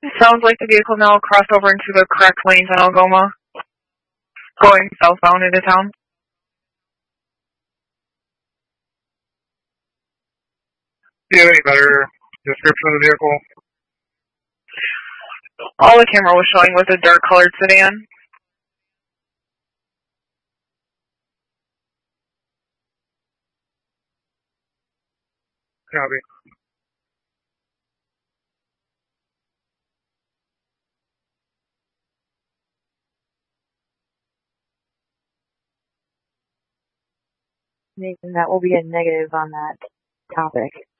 Sounds like the vehicle now crossed over into the correct lanes in Algoma, going southbound into town. Do you have any better description of the vehicle? All the camera was showing was a dark colored sedan. Copy. Nathan, that will be a negative on that topic.